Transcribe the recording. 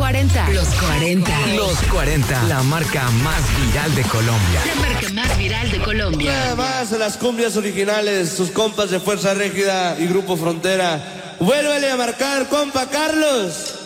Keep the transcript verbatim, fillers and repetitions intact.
cuarenta. Los cuarenta. Los cuarenta, la marca más viral de Colombia. La marca más viral de Colombia. Nada más las cumbias originales, sus compas de Fuerza Régida y Grupo Frontera. Vuélvele a marcar, compa Carlos.